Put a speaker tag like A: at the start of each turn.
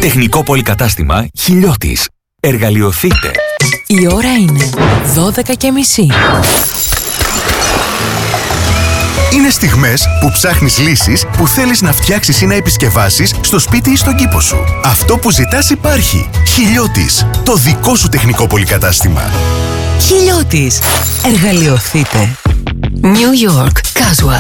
A: Τεχνικό πολυκατάστημα Χιλιώτης. Εργαλειοθείτε.
B: Η ώρα είναι 12:30.
C: Είναι στιγμές που ψάχνεις λύσεις που θέλεις να φτιάξεις ή να επισκευάσεις στο σπίτι ή στον κήπο σου. Αυτό που ζητάς υπάρχει. Χιλιώτης. Το δικό σου τεχνικό πολυκατάστημα.
B: Χιλιώτης. Εργαλειοθείτε. New York Caswell.